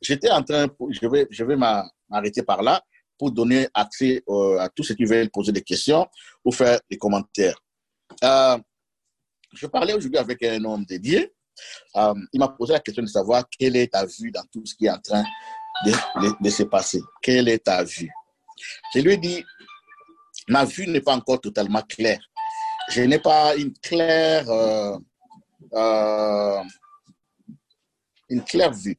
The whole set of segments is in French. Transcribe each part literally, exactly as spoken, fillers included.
j'étais en train, je vais, je vais m'arrêter par là pour donner accès euh, à tous ceux qui veulent poser des questions ou faire des commentaires. Euh, je parlais aujourd'hui avec un homme dédié. Euh, il m'a posé la question de savoir quelle est ta vue dans tout ce qui est en train de, de, de se passer. Quelle est ta vue? Je lui ai dit, ma vue n'est pas encore totalement claire. Je n'ai pas une claire, euh, euh, une claire vue.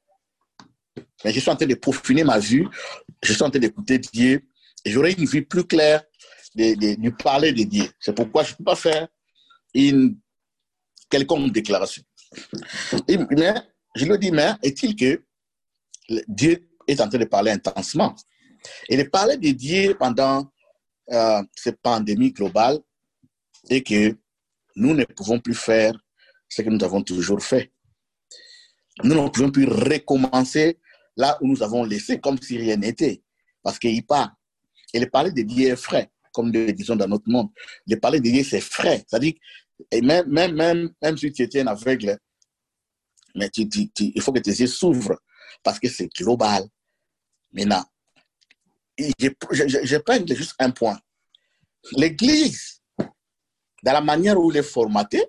Mais je suis en train de peaufiner ma vue. Je suis en train d'écouter Dieu. Et j'aurai une vue plus claire de, de, de parler de Dieu. C'est pourquoi je ne peux pas faire une quelconque déclaration. Et, mais je lui dis, mais est-il que Dieu est en train de parler intensement? Et de parler de Dieu pendant euh, cette pandémie globale et que nous ne pouvons plus faire ce que nous avons toujours fait. Nous ne pouvons plus recommencer là où nous avons laissé, comme si rien n'était. Parce qu'il part. Et le parler de Dieu est frais, comme nous le disons dans notre monde. Le parler de Dieu, c'est frais. C'est-à-dire, et même, même, même, même si tu étais un aveugle, mais tu, tu, tu, il faut que tes yeux s'ouvrent parce que c'est global. Maintenant, je, je, je prends juste un point. L'Église, dans la manière où elle est formatée,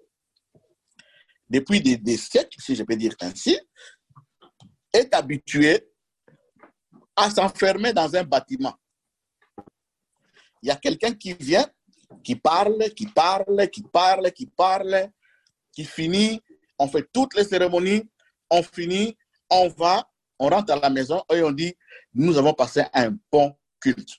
depuis des, des siècles, si je peux dire ainsi, est habituée à s'enfermer dans un bâtiment. Il y a quelqu'un qui vient, qui parle, qui parle, qui parle, qui parle, qui finit, on fait toutes les cérémonies, on finit, on va, on rentre à la maison et on dit, nous avons passé un bon culte.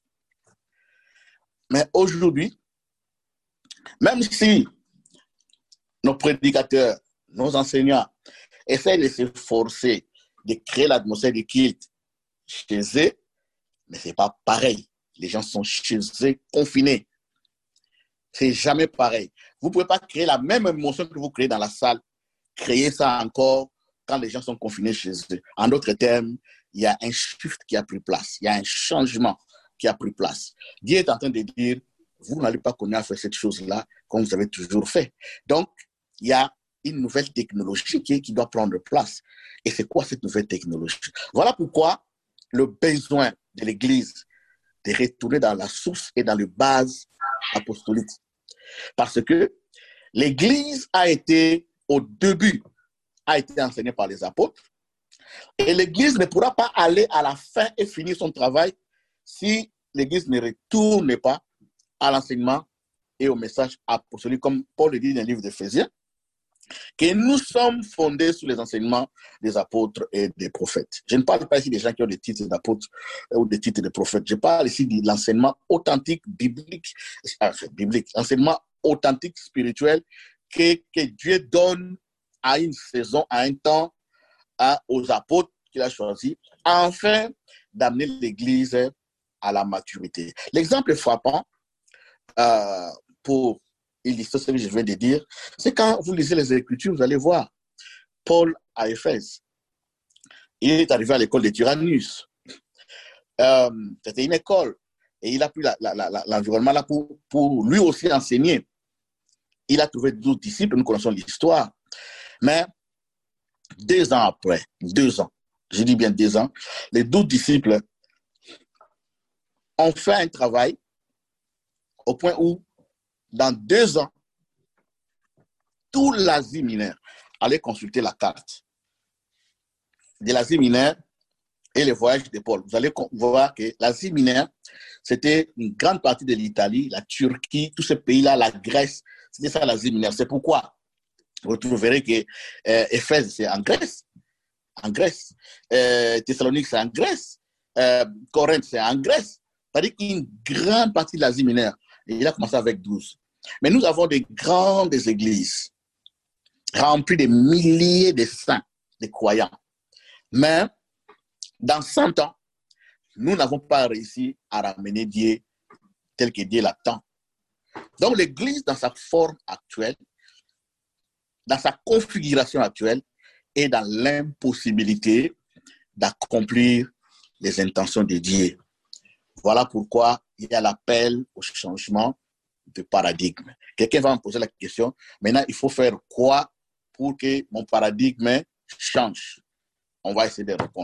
Mais aujourd'hui, même si nos prédicateurs, nos enseignants essaient de se forcer de créer l'atmosphère de culte chez eux, mais ce n'est pas pareil. Les gens sont chez eux confinés. C'est jamais pareil. Vous ne pouvez pas créer la même émotion que vous créez dans la salle, créer ça encore quand les gens sont confinés chez eux. En d'autres termes, il y a un shift qui a pris place. Il y a un changement qui a pris place. Dieu est en train de dire, vous n'allez pas continuer à faire cette chose-là comme vous avez toujours fait. Donc, il y a une nouvelle technologie qui, qui doit prendre place. Et c'est quoi cette nouvelle technologie? Voilà pourquoi le besoin de l'Église de retourner dans la source et dans les bases apostoliques. Parce que l'Église a été, au début, a été enseignée par les apôtres. Et l'Église ne pourra pas aller à la fin et finir son travail si l'Église ne retourne pas à l'enseignement et au message apostolique, comme Paul le dit dans le livre d'Éphésiens, que nous sommes fondés sur les enseignements des apôtres et des prophètes. Je ne parle pas ici des gens qui ont des titres d'apôtres ou des titres de prophètes. Je parle ici de l'enseignement authentique, biblique, enfin, biblique, enseignement authentique, spirituel, que, que Dieu donne à une saison, à un temps, à, aux apôtres qu'il a choisis, afin d'amener l'Église à la maturité. L'exemple frappant euh, pour illustrer ce que je viens de dire, c'est quand vous lisez les Écritures, vous allez voir Paul à Éphèse. Il est arrivé à l'école de Tyrannus. Euh, C'était une école et il a pris l'environnement là pour, pour lui aussi enseigner. Il a trouvé douze disciples, nous connaissons l'histoire. Mais deux ans après, deux ans, je dis bien deux ans, les douze disciples ont fait un travail au point où, dans deux ans, tout l'Asie mineure allait consulter la carte de l'Asie mineure et les voyages de Paul. Vous allez voir que l'Asie mineure, c'était une grande partie de l'Italie, la Turquie, tous ces pays-là, la Grèce, c'était ça l'Asie mineure. C'est pourquoi vous trouverez que euh, Éphèse, c'est en Grèce. En Grèce. Euh, Thessalonique, c'est en Grèce. Euh, Corinthe, c'est en Grèce. C'est-à-dire qu'une grande partie de l'Asie mineure. Et il a commencé avec douze. Mais nous avons des grandes églises remplies de milliers de saints, de croyants. Mais dans cent ans, nous n'avons pas réussi à ramener Dieu tel que Dieu l'attend. Donc l'église, dans sa forme actuelle, dans sa configuration actuelle, est dans l'impossibilité d'accomplir les intentions de Dieu. Voilà pourquoi il y a l'appel au changement de paradigme. Quelqu'un va me poser la question, maintenant il faut faire quoi pour que mon paradigme change? On va essayer de répondre.